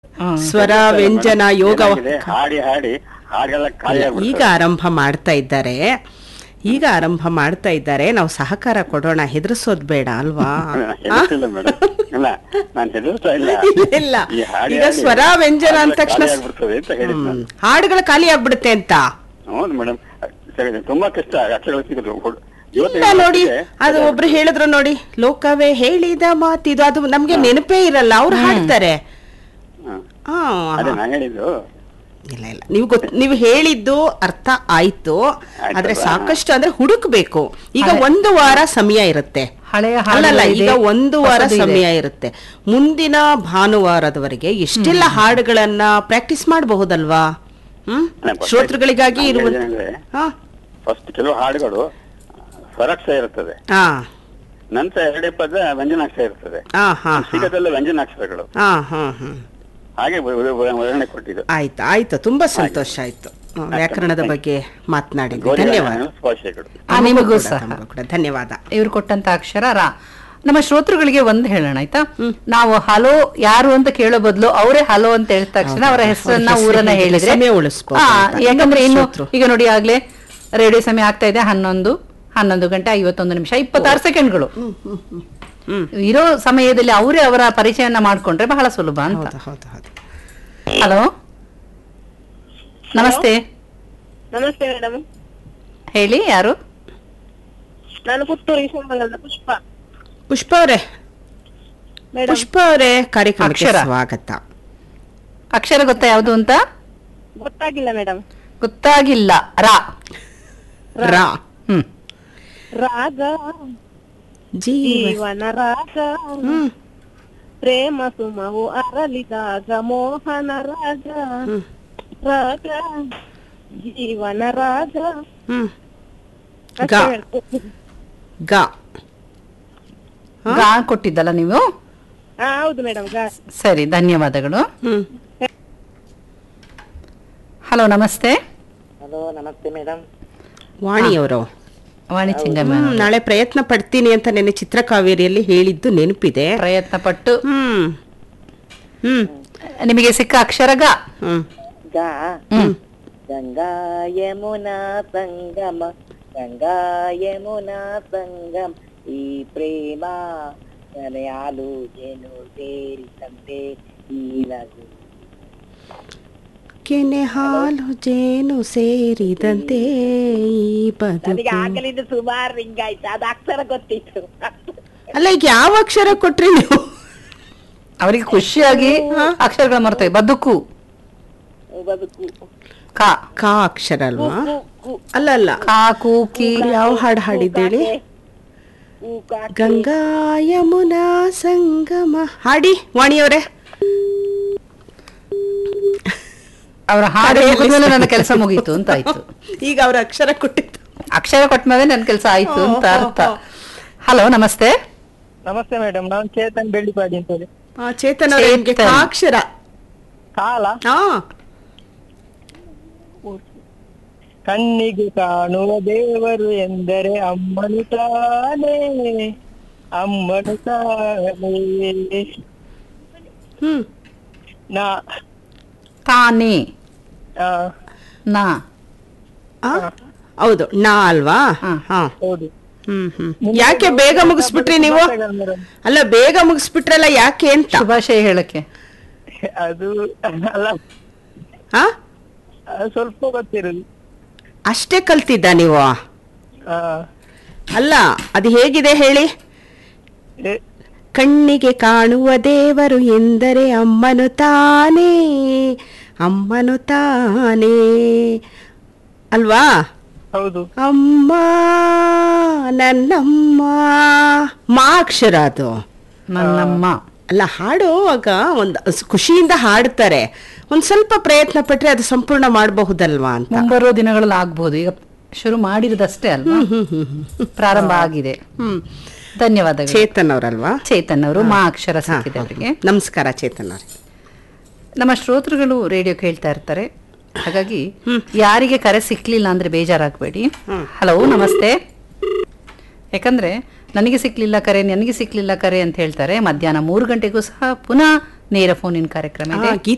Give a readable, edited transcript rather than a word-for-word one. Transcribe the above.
ಸ್ವರ ವ್ಯಂಜನ ಯೋಗ ಏನಾಗಿದೆ, ಹಾಡಿ ಹಾಡಿ ಹಾಡೆಲ್ಲ ಖಾಲಿ ಈಗ ಆರಂಭ ಮಾಡ್ತಾ ಇದ್ದಾರೆ. ಈಗ ಆರಂಭ ಮಾಡ್ತಾ ಇದ್ದಾರೆ. ನಾವು ಸಹಕಾರ ಕೊಡೋಣ, ಹೆದರ್ಸೋದ್ ಬೇಡ ಅಲ್ವಾ? ಹೆದರ್ಸಿಲ್ಲ ಮೇಡಮ್, ಇಲ್ಲ ನಾನು ಹೆದರ್ಸ್ತಾ ಇಲ್ಲ. ಇಲ್ಲ, ಈ ಹಾಡಿ ಈಗ ಹಾಡಿ ಸ್ವರ ವ್ಯಂಜನ ಅಂದ ತಕ್ಷಣ ಖಾಲಿ ಆಗ್ಬಿಡ್ತದೆ ಅಂತ ಹೇಳಿದ್ ನಾನು. ಹಾಡುಗಳು ಖಾಲಿ ಆಗ್ಬಿಡುತ್ತೆ ಅಂತ. ಹೌದು ಮೇಡಮ್, ತುಂಬಾ ಕಷ್ಟ ಅಕ್ಷರಗಳು ಸಿಗೋದು. ಇಲ್ಲ ನೋಡಿ, ಅದು ಒಬ್ರು ಹೇಳಿದ್ರು ನೋಡಿ, ಲೋಕವೇ ಹೇಳಿದ ಮಾತಿದು, ಅದು ನಮ್ಗೆ ನೆನಪೇ ಇರಲ್ಲ, ಅವ್ರು ಹಾಡ್ತಾರೆ. ಅದೇ ನಾನು ಹೇಳಿದ್ದು. ಇಲ್ಲ ಇಲ್ಲ, ನೀವು ಹೇಳಿದ್ದು ಅರ್ಥ ಆಯ್ತು. ಆದ್ರೆ ಸಾಕಷ್ಟು ಅಂದ್ರೆ ಹುಡುಕ್ಬೇಕು. ಈಗ ಒಂದು ವಾರ ಸಮಯ ಇರುತ್ತೆ. ಅಲ್ಲಲ್ಲ, ಈಗ ಒಂದು ವಾರ ಸಮಯ ಇರುತ್ತೆ. ಮುಂದಿನ ಭಾನುವಾರದವರೆಗೆ ಎಷ್ಟೆಲ್ಲ ಹಾಡುಗಳನ್ನ ಪ್ರಾಕ್ಟೀಸ್ ಮಾಡಬಹುದಲ್ವಾ? ಶ್ರೋತೃಗಳಿಗಾಗಿ ಇರುವ ಫಸ್ಟ್ ಕೆಲವು ಹಾಡುಗಳು ಸ್ವರಾಕ್ಷರ ಇರುತ್ತದೆ, ನಂತರ ಎರಡೇ ಪದ ವ್ಯಂಜನಾಕ್ಷರ ಇರ್ತದೆ, ಸಿಗದಲ್ಲ ವ್ಯಂಜನಾಕ್ಷರಗಳು. ಹಾಗೆ ವಿವರಣೆ ಕೊಟ್ಟಿದ್ದು. ಆಯ್ತು ಆಯ್ತು, ತುಂಬಾ ಸಂತೋಷ ಆಯ್ತು. ವ್ಯಾಕರಣದ ಬಗ್ಗೆ ಮಾತನಾಡಿದ್ದು ಧನ್ಯವಾದ. ನಿಮಗೂ ಸಹ ಕೂಡ ಧನ್ಯವಾದ. ಇವ್ರು ಕೊಟ್ಟಂತ ಅಕ್ಷರ ರಾ. ನಮ್ಮ ಶ್ರೋತೃಗಳಿಗೆ ಒಂದು ಹೇಳೋಣ ಆಯ್ತಾ, ನಾವು ಹಲೋ ಯಾರು ಅಂತ ಕೇಳೋ ಬದಲು ಅವರೇ ಹಲೋ ಅಂತ ಹೇಳಿದ ತಕ್ಷಣ ಅವರ ಹೆಸರನ್ನ ಊರನ್ನ ಹೇಳಿದ್ರೆ ಯಾಕಂದ್ರೆ ಇನ್ನು ಈಗ ನೋಡಿ ಆಗ್ಲೇ ರೇಡಿಯೋ ಸಮಯ ಆಗ್ತಾ ಇದೆ 11 ಗಂಟೆ 51 ನಿಮಿಷ 26 ಸೆಕೆಂಡ್ಗಳು. ಇರೋ ಸಮಯದಲ್ಲಿ ಅವರೇ ಅವರ ಪರಿಚಯನ ಮಾಡ್ಕೊಂಡ್ರೆ ಬಹಳ ಸುಲಭ ಅಂತ. ಹಲೋ, ನಮಸ್ತೆ. ನಮಸ್ತೆ ಮೇಡಮ್, ಹೇಳಿ ಯಾರು? ನಾನು ಪುತ್ತೂರು ಈಶ್ವರಮಂಗಲದ ಪುಷ್ಪ. ಪುಷ್ಪ ಅವರೇ ಕಾರ್ಯಕ್ರಮಕ್ಕೆ ಸ್ವಾಗತ. ಅಕ್ಷರ ಗೊತ್ತಾ ಯಾವುದು ಅಂತ? ಗೊತ್ತಾಗಿಲ್ಲ ಮೇಡಮ್. ಗೊತ್ತಾಗಿಲ್ಲ. ರಾ ರಾ. ರಾಗ ಜೀವನ ರಾಗ, ಪ್ರೇಮ ಸುಮವು ಅರಳಿದಾಗ ಮೋಹನ ರಾಗ, ರಾಗ ಜೀವನ ರಾಗ. ಗಾ ಕೊಟ್ಟಿದ್ದಲ್ಲ ನೀವು? ಹೌದು ಮೇಡಮ್. ಸರಿ, ಧನ್ಯವಾದಗಳು. ಹಲೋ, ನಮಸ್ತೆ. ಹಲೋ, ನಮಸ್ತೆ ಮೇಡಮ್. ವಾಣಿಯವರು? ವಾಣಿ ಚಿಂಗಮ್ಮ. ನಾಳೆ ಪ್ರಯತ್ನ ಪಡ್ತೀನಿ ಅಂತ ನೆನ್ನೆ ಚಿತ್ರಕಾವೇರಿಯಲ್ಲಿ ಹೇಳಿದ್ದು ನೆನಪಿದೆ. ಪ್ರಯತ್ನ ಪಟ್ಟು ನಿಮಗೆ ಸಿಕ್ಕ ಅಕ್ಷರ ಗ. ಗಂಗಾ ಯಮುನಾ ಸಂಗಮ, ಗಂಗಾ ಯಮುನಾ ಸಂಗಮ, ಈ ಪ್ರೇಮ ನನಯಾಲು ಜೇನು ಸೇರಿದಂತೆ ಈ ಲಘು. ಕೆನೆ ಹಾಲು ಜೇನು ಸೇರಿದಂತೆ ಈ ಬದುಕು. ಆಗಲಿದ್ದು ಸುಮಾರು ರಿಂಗ್ ಆಯ್ತು, ಅದು ಅಕ್ಷರ ಗೊತ್ತಿತ್ತು. ಅಲ್ಲ, ಈಗ ಯಾವ ಅಕ್ಷರ ಕೊಟ್ರಿ ನೀವು? ಅವರಿಗೆ ಖುಷಿಯಾಗಿ ಅಕ್ಷರಗಳ ಮರ್ತವೆ. ಬದುಕು ಬದುಕು ಕಾ ಅಕ್ಷರ ಅಲ್ವಾ? ಅಲ್ಲ ಅಲ್ಲ, ಕಾ ಕೂಕಿ. ಯಾವ ಹಾಡು ಹಾಡಿದ್ದೇಳಿ? ಗಂಗಾ ಯಮುನಾ ಸಂಗಮ ಹಾಡಿ ವಾಣಿಯವರೇ. ಅವರ ಹಾಡು ಮುಗಿದ್ಮೇಲೆ ನನ್ನ ಕೆಲಸ ಮುಗೀತು ಅಂತ ಆಯ್ತು. ಈಗ ಅವ್ರ ಅಕ್ಷರ ಕೊಟ್ಟಿತ್ತು, ಅಕ್ಷರ ಕೊಟ್ಟ ಮೇಲೆ ನನ್ನ ಕೆಲಸ ಆಯ್ತು ಅಂತ ಅರ್ಥ. ಹಲೋ, ನಮಸ್ತೆ. ನಮಸ್ತೆ ಮೇಡಮ್, ನಾನು ಚೇತನ್ ಬೆಳ್ಳಿಪಾಡಿ ಅಂತ ಹೇಳಿ. ಚೇತನ್ ಅವರಿಗೆ ಅಕ್ಷರ ಕಾಲ. ಕಣ್ಣಿಗೆ ಕಾಣುವ ದೇವರು ಎಂದರೆ ಅಮ್ಮನು ತಾನೇ, ಅಮ್ಮನು ತಾನೇ. ನಾ ತಾನೇ ನಾ. ಹೌದು, ನಾ ಅಲ್ವಾ? ಹೌದು. ಯಾಕೆ ಬೇಗ ಮುಗಿಸ್ಬಿಟ್ರಿ ನೀವು? ಅಲ್ಲ, ಬೇಗ ಮುಗಿಸ್ಬಿಟ್ರಲ್ಲ, ಯಾಕೆ ಅಂತ. ಶುಭಾಶಯ ಹೇಳಕ್ಕೆ. ಅದು ಅಲ್ಲ, ಸ್ವಲ್ಪ ಗೊತ್ತಿರಲಿ. ಅಷ್ಟೇ ಕಲ್ತಿದ್ದ ನೀವು? ಅಲ್ಲ, ಅದು ಹೇಗಿದೆ ಹೇಳಿ? ಕಣ್ಣಿಗೆ ಕಾಣುವ ದೇವರು ಎಂದರೆ ಅಮ್ಮನು ತಾನೇ, ಅಮ್ಮನು ತಾನೇ ಅಲ್ವಾ? ಹೌದು. ಅಮ್ಮ ನನ್ನಮ್ಮ. ಮಾ ಅಕ್ಷರ ಅದು. ನನ್ನಮ್ಮ ಅಲ್ಲ, ಹಾಡುವಾಗ ಒಂದು ಖುಷಿಯಿಂದ ಹಾಡ್ತಾರೆ. ಒಂದ್ ಸ್ವಲ್ಪ ಪ್ರಯತ್ನ ಪಟ್ರೆ ಅದು ಸಂಪೂರ್ಣ ಮಾಡಬಹುದಲ್ವಾ ಅಂತ. ಮುಂಬರೋ ದಿನಗಳಲ್ಲಿ ಆಗ್ಬಹುದು. ಈಗ ಶುರು ಮಾಡಿರೋದಷ್ಟೇ ಅಲ್ವಾ, ಪ್ರಾರಂಭ ಆಗಿದೆ. ಧನ್ಯವಾದಗಳು. ಚೇತನ್ ಅವರಲ್ವಾ? ಚೇತನ್ ಅವರು. ಮಾ ಅಕ್ಷರ ಸಿಕ್ಕಿದೆ ಅವರಿಗೆ. ನಮಸ್ಕಾರ ಚೇತನ್ ಅವ್ರೆ. ನಮ್ಮ ಶ್ರೋತೃಗಳು ರೇಡಿಯೋ ಕೇಳ್ತಾ ಇರ್ತಾರೆ, ಹಾಗಾಗಿ ಯಾರಿಗೆ ಕರೆ ಸಿಕ್ಲಿಲ್ಲ ಅಂದ್ರೆ ಬೇಜಾರಾಗಬೇಡಿ. ಹಲೋ, ನಮಸ್ತೆ. ಯಾಕಂದ್ರೆ ನನಗೆ ಸಿಕ್ಲಿಲ್ಲ ಕರೆ ಅಂತ ಹೇಳ್ತಾರೆ. ಮಧ್ಯಾಹ್ನ 3 ಗಂಟೆಗೂ ಸಹ ಪುನಃ ನೇರ ಫೋನ್ ಇನ್ ಕಾರ್ಯಕ್ರಮ ಇದೆ.